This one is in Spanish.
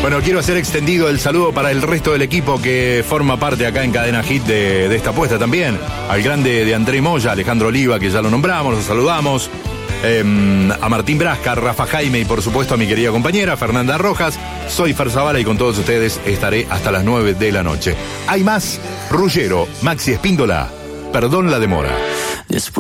Bueno, quiero hacer extendido el saludo para el resto del equipo que forma parte acá en Cadena Hit de esta apuesta también. Al grande de André Moya, Alejandro Oliva, que ya lo nombramos, lo saludamos. A Martín Brasca, Rafa Jaime y por supuesto a mi querida compañera Fernanda Rojas. Soy Fer Zavala y con todos ustedes estaré hasta las 9 de la noche. Hay más. Ruggero, Maxi Espíndola, perdón la demora. Después